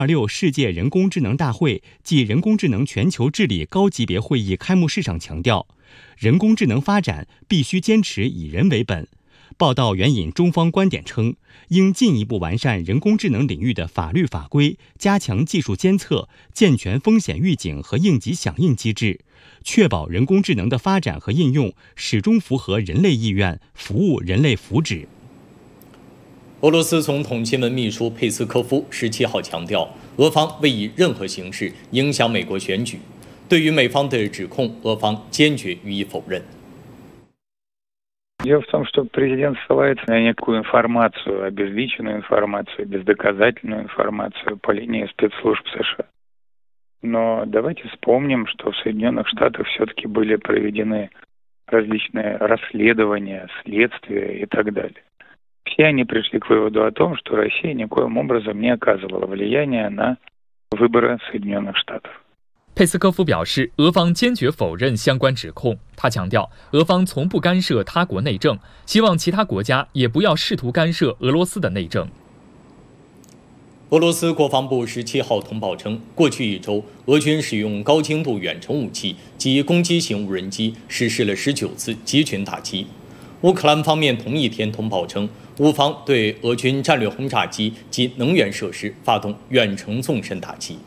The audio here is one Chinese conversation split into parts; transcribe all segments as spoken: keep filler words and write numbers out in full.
二六世界人工智能大会暨人工智能全球治理高级别会议开幕式上强调，人工智能发展必须坚持以人为本。报道援引中方观点称，应进一步完善人工智能领域的法律法规，加强技术监测，健全风险预警和应急响应机制，确保人工智能的发展和应用始终符合人类意愿，服务人类福祉。 俄罗斯总统新闻秘书佩斯科夫十七号强调，俄方未以任何形式影响美国选举。对于美方的指控，俄方坚决予以否认。 Дело в том, что президент ссылается на некую информацию, обезличенную информацию, бездоказательную информацию по линии спецслужб США. Но давайте вспомним, что в Соединенных Штатах все-таки были проведены различные расследования, следствия и так далее. Все они пришли к выводу о том, что Россия никоим образом не оказывала влияния на выборы Соединенных Штатов. 佩斯科夫表示，俄方坚决否认相关指控。他强调，俄方从不干涉他国内政，希望其他国家也不要试图干涉俄罗斯的内政。 俄罗斯国防部十七号通报称，过去一周，俄军使用高精度远程武器及攻击型无人机实施了十九次集群打击。乌克兰方面同一天通报称，乌方对俄军战略轰炸机及能源设施发动远程纵深打击。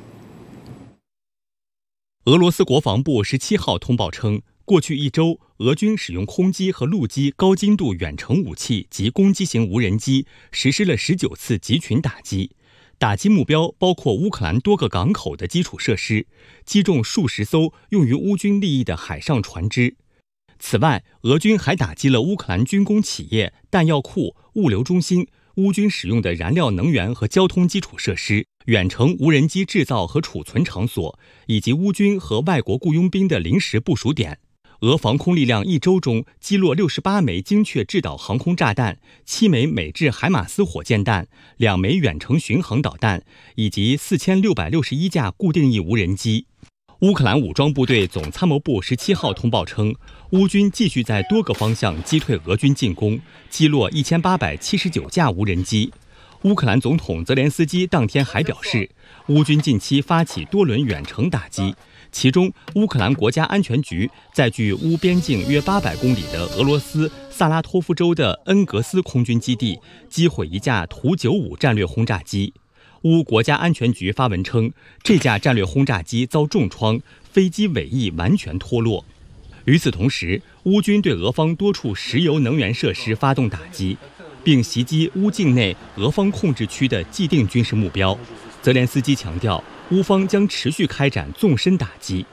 俄罗斯国防部十七号通报称，过去一周，俄军使用空机和陆基高精度远程武器及攻击型无人机实施了十九次集群打击，打击目标包括乌克兰多个港口的基础设施，击中数十艘用于乌军利益的海上船只。此外，俄军还打击了乌克兰军工企业、弹药库、物流中心、乌军使用的燃料能源和交通基础设施、远程无人机制造和储存场所，以及乌军和外国雇佣兵的临时部署点。俄防空力量一周中击落六十八枚精确制导航空炸弹、七枚美制海马斯火箭弹、两枚远程巡航导弹，以及四千六百六十一架固定翼无人机。乌克兰武装部队总参谋部十七号通报称，乌军继续在多个方向击退俄军进攻，击落一千八百七十九架无人机。乌克兰总统泽连斯基当天还表示，乌军近期发起多轮远程打击，其中乌克兰国家安全局在距乌边境约八百公里的俄罗斯萨拉托夫州的恩格斯空军基地击毁一架图九五战略轰炸机。乌国家安全局发文称，这架战略轰炸机遭重创，飞机尾翼完全脱落。与此同时，乌军对俄方多处石油能源设施发动打击，并袭击乌境内俄方控制区的既定军事目标。泽连斯基强调，乌方将持续开展纵深打击。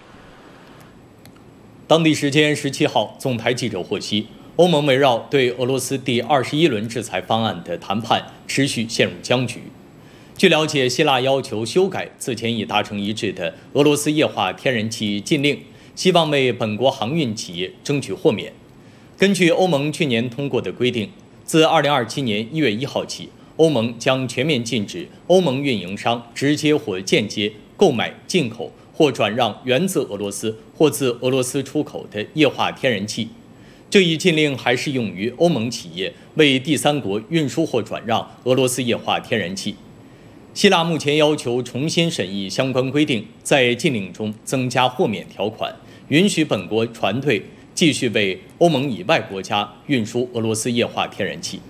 当地时间十七号，总台记者获悉，欧盟围绕对俄罗斯第二十一轮制裁方案的谈判持续陷入僵局。据了解，希腊要求修改此前已达成一致的俄罗斯液化天然气禁令，希望为本国航运企业争取豁免。根据欧盟去年通过的规定，自二零二七年一月一号起，欧盟将全面禁止欧盟运营商直接或间接购买、进口或转让源自俄罗斯或自俄罗斯出口的液化天然气。这一禁令还适用于欧盟企业为第三国运输或转让俄罗斯液化天然气。希腊目前要求重新审议相关规定，在禁令中增加豁免条款，允许本国船队继续为欧盟以外国家运输俄罗斯液化天然气。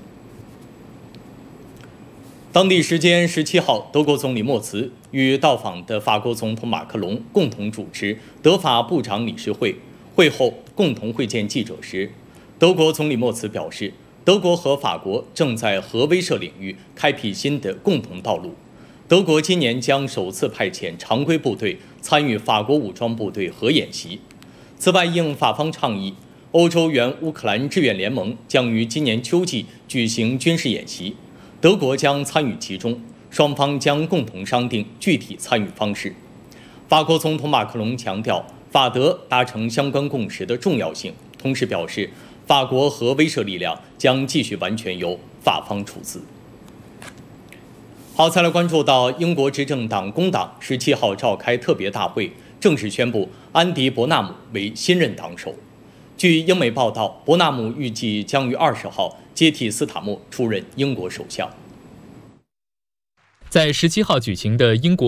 当地时间十七号，德国总理默茨与到访的法国总统马克龙共同主持德法部长理事会，会后共同会见记者时，德国总理默茨表示，德国和法国正在核威慑领域开辟新的共同道路。德国今年将首次派遣常规部队参与法国武装部队核演习。此外，应法方倡议，欧洲援乌克兰志愿联盟将于今年秋季举行军事演习，德国将参与其中，双方将共同商定具体参与方式。法国总统马克龙强调法德达成相关共识的重要性，同时表示，法国核威慑力量将继续完全由法方出资。好，再来关注到英国执政党工党十七号召开特别大会，正式宣布安迪·伯纳姆为新任党首。据英媒报道，伯纳姆预计将于二十号接替斯塔默出任英国首相。 在十七号举行的英国